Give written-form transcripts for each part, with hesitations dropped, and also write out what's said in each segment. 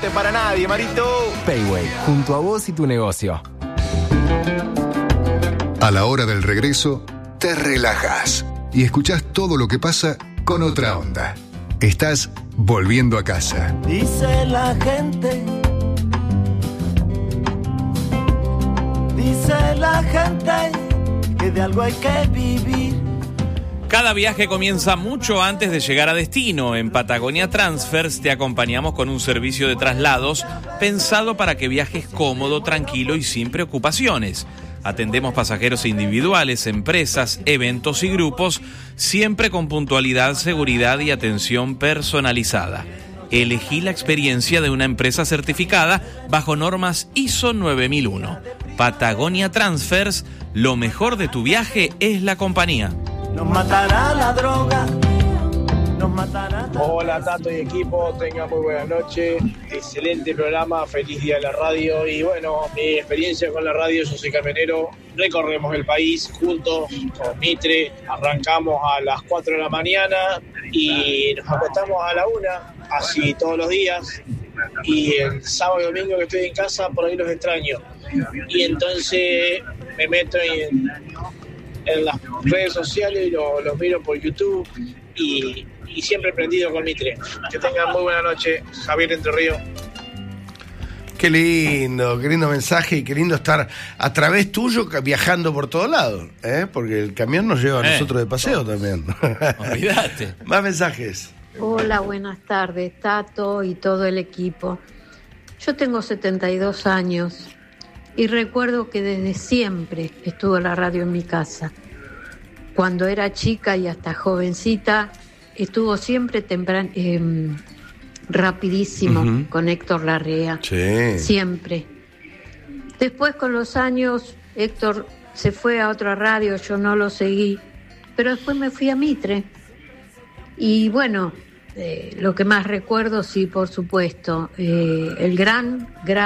corte para nadie, Marito. Payway, junto a vos y tu negocio. A la hora del regreso, te relajas y escuchás todo lo que pasa con otra onda. Estás volviendo a casa. Dice la gente que de algo hay que vivir. Cada viaje comienza mucho antes de llegar a destino. En Patagonia Transfers te acompañamos con un servicio de traslados pensado para que viajes cómodo, tranquilo y sin preocupaciones. Atendemos pasajeros individuales, empresas, eventos y grupos, siempre con puntualidad, seguridad y atención personalizada. Elegí la experiencia de una empresa certificada bajo normas ISO 9001. Patagonia Transfers, lo mejor de tu viaje es la compañía. Nos matará la droga. Hola Tato y equipo, tengan muy buena noche, excelente programa, feliz día de la radio. Y bueno, mi experiencia con la radio, yo soy camionero, recorremos el país juntos con Mitre, arrancamos a las 4 de la mañana y nos acostamos a la 1, así todos los días, y el sábado y domingo que estoy en casa por ahí los extraño, y entonces me meto en las redes sociales, los miro por YouTube y siempre prendido con Mitre. Que tengan muy buena noche, Javier Entre Ríos. Qué lindo mensaje y qué lindo estar a través tuyo viajando por todos lados, porque el camión nos lleva a nosotros de paseo también. Olvídate. Más mensajes. Hola, buenas tardes, Tato y todo el equipo. Yo tengo 72 años y recuerdo que desde siempre estuvo la radio en mi casa. Cuando era chica y hasta jovencita, estuvo siempre rapidísimo con Héctor Larrea. Sí. Siempre. Después, con los años, Héctor se fue a otra radio, yo no lo seguí, pero después me fui a Mitre. Y bueno, lo que más recuerdo, sí, por supuesto, el gran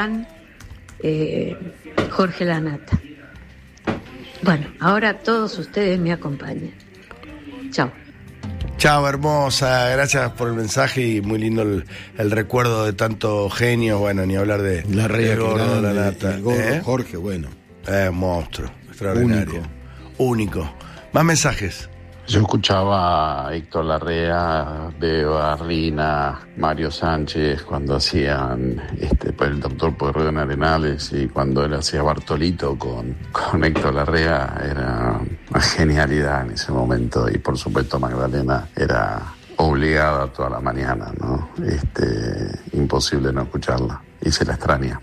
Jorge Lanata. Bueno, ahora todos ustedes me acompañan. Chao. Chao, hermosa, gracias por el mensaje y muy lindo el recuerdo de tanto genio. Bueno, ni hablar de la Rea, gordo, la nata. El gordo, Jorge, bueno. Monstruo, extraordinario. Único. Más mensajes. Yo escuchaba a Héctor Larrea, Beba, Rina, Mario Sánchez cuando hacían el Doctor Pueyrredón Arenales, y cuando él hacía Bartolito con Héctor Larrea, era una genialidad en ese momento. Y por supuesto Magdalena era obligada toda la mañana, ¿no? Imposible no escucharla y se la extraña.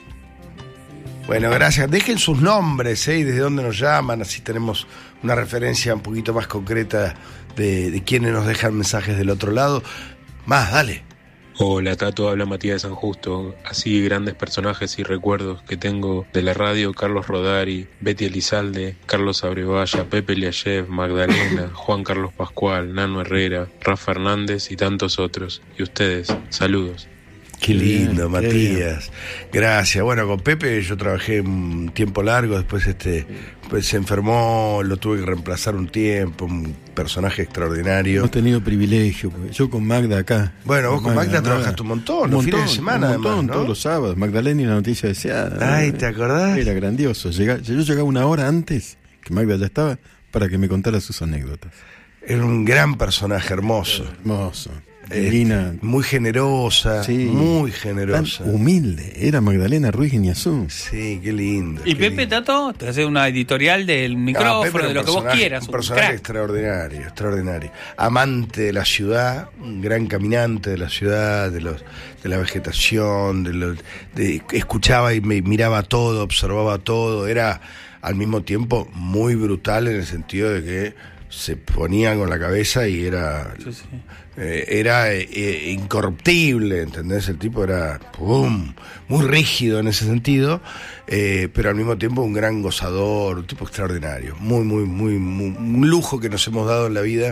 Bueno, gracias. Dejen sus nombres, y desde dónde nos llaman, así tenemos una referencia un poquito más concreta de quienes nos dejan mensajes del otro lado. Más, dale. Hola Tato, habla Matías de San Justo. Así grandes personajes y recuerdos que tengo de la radio: Carlos Rodari, Betty Elizalde, Carlos Abrevaya, Pepe Liayev, Magdalena, Juan Carlos Pascual, Nano Herrera, Rafa Hernández y tantos otros. Y ustedes, saludos. Qué lindo, Matías. Gracias. Bueno, con Pepe yo trabajé un tiempo largo, después pues se enfermó, lo tuve que reemplazar un tiempo, un personaje extraordinario. Hemos tenido privilegio, yo con Magda acá. Bueno, vos con Magda trabajaste un montón, los fines de semana, un montón, además, ¿no? Todos los sábados. Magdalena y la noticia deseada. Ay, ¿te acordás? Era grandioso. Yo llegaba una hora antes que Magda ya estaba para que me contara sus anécdotas. Era un gran personaje, hermoso. Hermoso. Divina. Muy generosa, sí, muy generosa. Tan humilde, era Magdalena Ruiz Guiñazú. Sí, qué lindo. Y Pepe, lindo. Tato, te hace una editorial del micrófono, de lo que vos quieras. Un personaje extraordinario, extraordinario. Amante de la ciudad, un gran caminante de la ciudad, de la vegetación, escuchaba y miraba todo, observaba todo. Era al mismo tiempo muy brutal en el sentido de que se ponía con la cabeza y era... Sí, sí. Era incorruptible, ¿entendés? El tipo era muy rígido en ese sentido, pero al mismo tiempo un gran gozador, un tipo extraordinario, muy, un lujo que nos hemos dado en la vida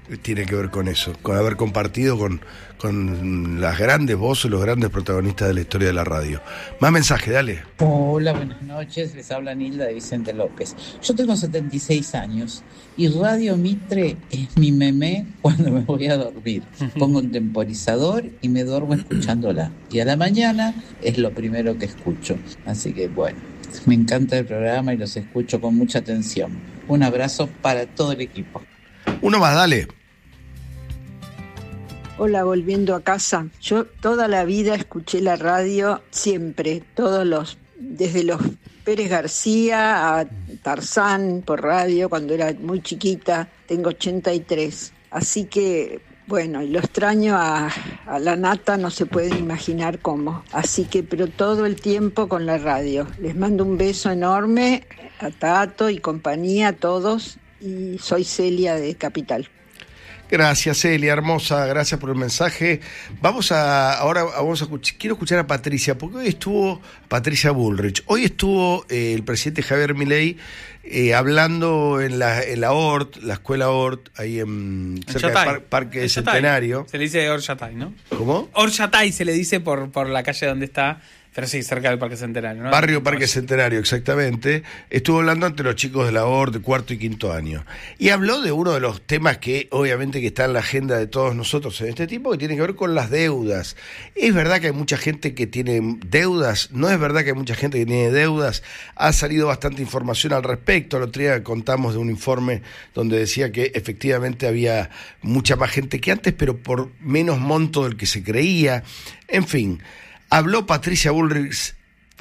tiene que ver con eso, con haber compartido con las grandes voces, los grandes protagonistas de la historia de la radio. Más mensaje, dale. Hola, buenas noches, les habla Nilda de Vicente López. Yo tengo 76 años y Radio Mitre es mi memé cuando me voy a dormir. Pongo un temporizador y me duermo escuchándola. Y a la mañana es lo primero que escucho. Así que bueno, me encanta el programa y los escucho con mucha atención. Un abrazo para todo el equipo. Uno más, dale. Hola, volviendo a casa. Yo toda la vida escuché la radio, siempre, desde los Pérez García a Tarzán por radio, cuando era muy chiquita, tengo 83. Así que, bueno, y lo extraño a la nata, no se pueden imaginar cómo. Así que, pero todo el tiempo con la radio. Les mando un beso enorme a Tato y compañía, a todos, y soy Celia de Capital. Gracias, Celia, hermosa, gracias por el mensaje. Ahora vamos a escuchar, quiero escuchar a Patricia, porque hoy estuvo Patricia Bullrich. Hoy estuvo el presidente Javier Milei hablando en la ORT, la escuela ORT, ahí cerca del Parque Centenario. Se le dice Orchatay, ¿no? ¿Cómo? Orchatay se le dice por la calle donde está. Pero sí, cerca del Parque Centenario, ¿no? Barrio Parque Centenario, exactamente. Estuvo hablando ante los chicos de la OR de cuarto y quinto año. Y habló de uno de los temas que obviamente que está en la agenda de todos nosotros en este tiempo, que tiene que ver con las deudas. ¿Es verdad que hay mucha gente que tiene deudas? ¿No es verdad que hay mucha gente que tiene deudas? Ha salido bastante información al respecto. El otro día contamos de un informe donde decía que efectivamente había mucha más gente que antes, pero por menos monto del que se creía. En fin. Habló Patricia Bullrich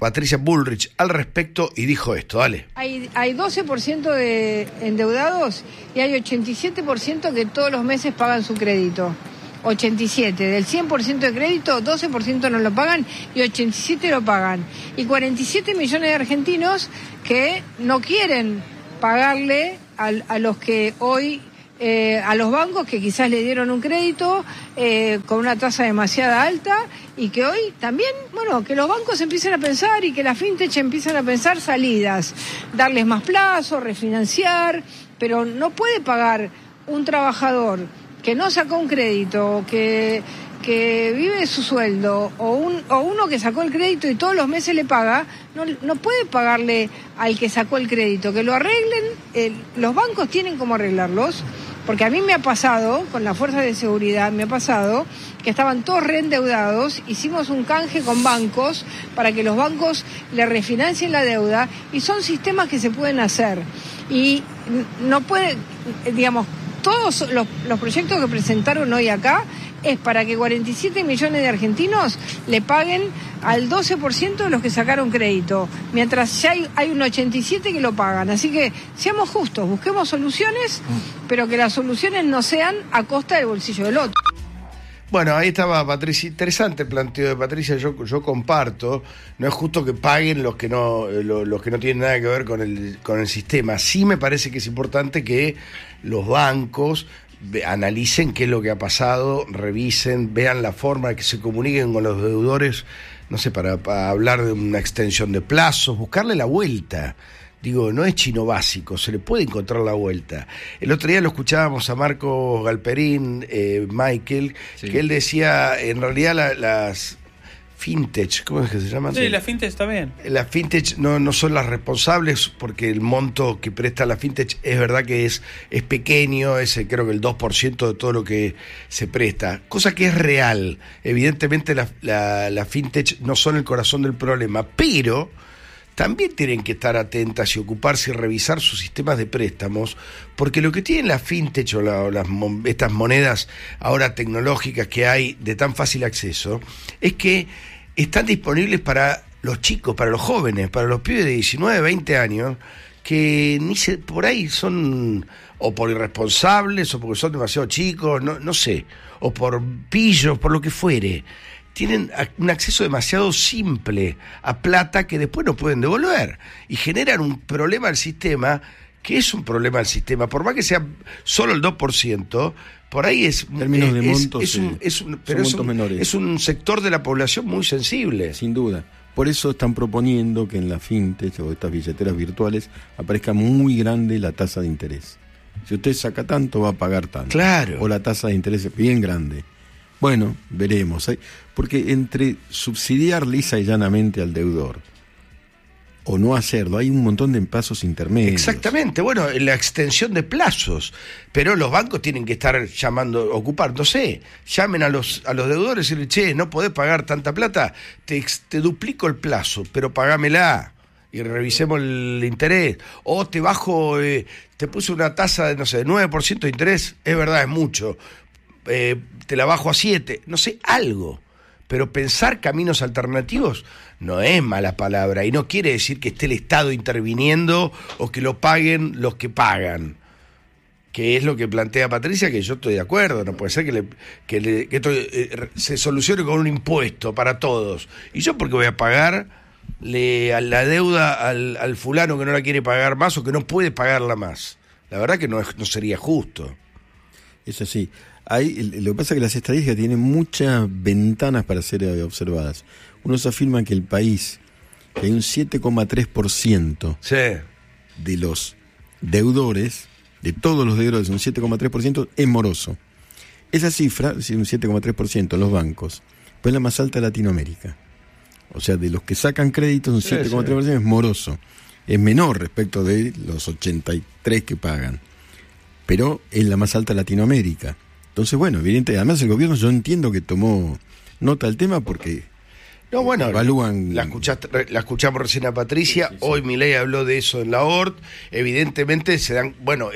al respecto y dijo esto, dale. Hay 12% de endeudados y hay 87% que todos los meses pagan su crédito. 87, del 100% de crédito, 12% no lo pagan y 87 lo pagan. Y 47 millones de argentinos que no quieren pagarle a los que hoy... a los bancos que quizás le dieron un crédito con una tasa demasiado alta y que hoy también, bueno, que los bancos empiecen a pensar y que las fintech empiecen a pensar salidas, darles más plazo, refinanciar, pero no puede pagar un trabajador que no sacó un crédito, que vive de su sueldo, o uno que sacó el crédito y todos los meses le paga, no puede pagarle al que sacó el crédito, que lo arreglen, los bancos tienen cómo arreglarlos, porque a mí me ha pasado, con la fuerza de seguridad, me ha pasado que estaban todos reendeudados, hicimos un canje con bancos para que los bancos le refinancien la deuda, y son sistemas que se pueden hacer, y no puede, digamos, todos los proyectos que presentaron hoy acá es para que 47 millones de argentinos le paguen al 12% de los que sacaron crédito, mientras ya hay un 87% que lo pagan. Así que seamos justos, busquemos soluciones, pero que las soluciones no sean a costa del bolsillo del otro. Bueno, ahí estaba Patricia, interesante el planteo de Patricia, yo comparto, no es justo que paguen los que no tienen nada que ver con el sistema. Sí me parece que es importante que los bancos analicen qué es lo que ha pasado, revisen, vean la forma de que se comuniquen con los deudores, no sé, para hablar de una extensión de plazos, buscarle la vuelta. Digo, no es chino básico, se le puede encontrar la vuelta. El otro día lo escuchábamos a Marco Galperín, Michael, sí, que él decía, en realidad las fintech, ¿cómo es que se llaman? Sí, las fintech está bien. Las fintech no son las responsables porque el monto que presta la fintech es verdad que es pequeño, es creo que el 2% de todo lo que se presta, cosa que es real. Evidentemente la fintech no son el corazón del problema, pero también tienen que estar atentas y ocuparse y revisar sus sistemas de préstamos, porque lo que tienen las fintech o estas monedas ahora tecnológicas que hay de tan fácil acceso, es que están disponibles para los chicos, para los jóvenes, para los pibes de 19, 20 años, que por ahí son o por irresponsables o porque son demasiado chicos, no sé, o por pillos, por lo que fuere. Tienen un acceso demasiado simple a plata que después no pueden devolver y generan un problema al sistema, que es un problema al sistema, por más que sea solo el 2%, por ahí es términos de montos, pero es un sector de la población muy sensible. Sin duda. Por eso están proponiendo que en la fintech o estas billeteras virtuales aparezca muy grande la tasa de interés. Si usted saca tanto, va a pagar tanto. Claro. O la tasa de interés es bien grande. Bueno, veremos. Porque entre subsidiar lisa y llanamente al deudor o no hacerlo, hay un montón de pasos intermedios. Exactamente, bueno, la extensión de plazos, pero los bancos tienen que estar ocupándose. Llamen a los deudores y decirle, che, no podés pagar tanta plata, te duplico el plazo, pero pagámela y revisemos el interés. O te bajo, te puse una tasa de, no sé, de 9% de interés, es verdad, es mucho, te la bajo a 7%, no sé, algo. Pero pensar caminos alternativos no es mala palabra y no quiere decir que esté el Estado interviniendo o que lo paguen los que pagan, que es lo que plantea Patricia, que yo estoy de acuerdo. No puede ser que esto se solucione con un impuesto para todos. ¿Y yo por qué voy a pagar a la deuda al fulano que no la quiere pagar más o que no puede pagarla más? La verdad que no sería justo. Es así. Lo que pasa es que las estadísticas tienen muchas ventanas para ser observadas. Unos afirman que el país, que hay un 7,3% de los deudores, de todos los deudores, un 7,3% es moroso. Esa cifra, es decir, un 7,3% en los bancos, pues es la más alta de Latinoamérica. O sea, de los que sacan créditos, un 7,3% es moroso. Es menor respecto de los 83% que pagan. Pero es la más alta de Latinoamérica. Entonces, bueno, evidente, además el gobierno, yo entiendo que tomó nota del tema porque evalúan. La escuchamos recién a Patricia, hoy Milei habló de eso en la ORT, evidentemente se dan,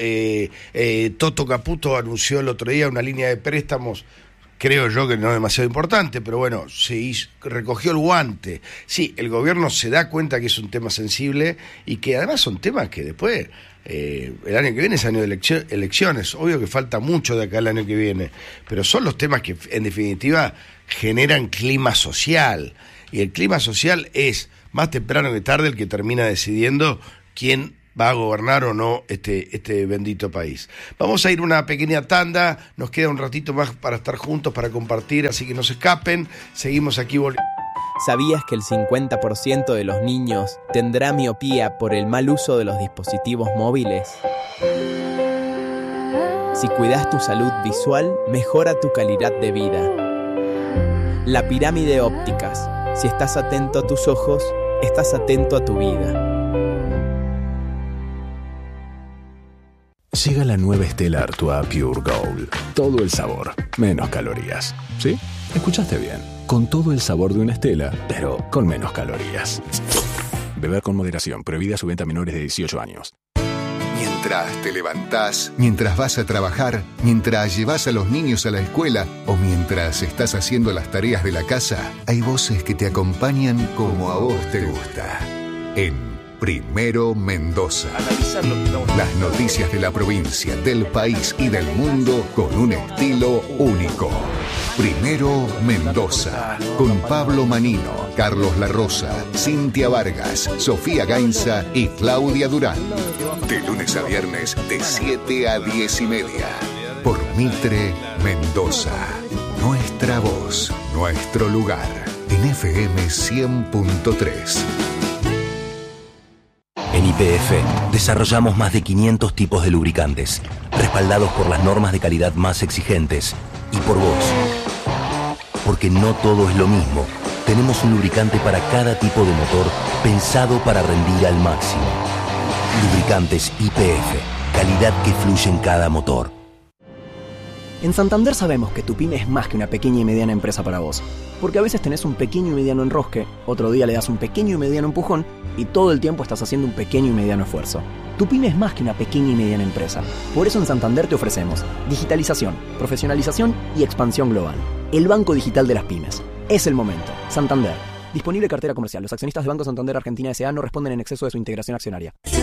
Toto Caputo anunció el otro día una línea de préstamos, creo yo que no es demasiado importante, pero bueno, recogió el guante. Sí, el gobierno se da cuenta que es un tema sensible y que además son temas que después... el año que viene es año de elecciones, obvio que falta mucho de acá el año que viene, pero son los temas que en definitiva generan clima social, y el clima social es más temprano que tarde el que termina decidiendo quién va a gobernar o no este bendito país. Vamos a ir una pequeña tanda, nos queda un ratito más para estar juntos, para compartir, así que no se escapen, seguimos aquí ¿Sabías que el 50% de los niños tendrá miopía por el mal uso de los dispositivos móviles? Si cuidas tu salud visual, mejora tu calidad de vida. La Pirámide Ópticas. Si estás atento a tus ojos, estás atento a tu vida. Llega la nueva Stella Artois Pure Gold. Todo el sabor, menos calorías. ¿Sí? Escuchaste bien. Con todo el sabor de una Stella, pero con menos calorías. Beber con moderación. Prohibida su venta a menores de 18 años. Mientras te levantás, mientras vas a trabajar, mientras llevas a los niños a la escuela o mientras estás haciendo las tareas de la casa, hay voces que te acompañan como a vos te gusta. En Primero Mendoza. Las noticias de la provincia, del país y del mundo con un estilo único. Primero Mendoza, con Pablo Manino, Carlos La Rosa, Cintia Vargas, Sofía Gainza y Claudia Durán. De lunes a viernes, de 7 a 10:30. Por Mitre Mendoza. Nuestra voz, nuestro lugar. En FM 100.3. En YPF desarrollamos más de 500 tipos de lubricantes, respaldados por las normas de calidad más exigentes y por vos. Porque no todo es lo mismo. Tenemos un lubricante para cada tipo de motor pensado para rendir al máximo. Lubricantes YPF, calidad que fluye en cada motor. En Santander sabemos que tu pyme es más que una pequeña y mediana empresa para vos. Porque a veces tenés un pequeño y mediano enrosque, otro día le das un pequeño y mediano empujón y todo el tiempo estás haciendo un pequeño y mediano esfuerzo. Tu pyme es más que una pequeña y mediana empresa. Por eso en Santander te ofrecemos digitalización, profesionalización y expansión global. El Banco Digital de las Pymes. Es el momento. Santander. Disponible cartera comercial. Los accionistas de Banco Santander Argentina S.A. no responden en exceso de su integración accionaria.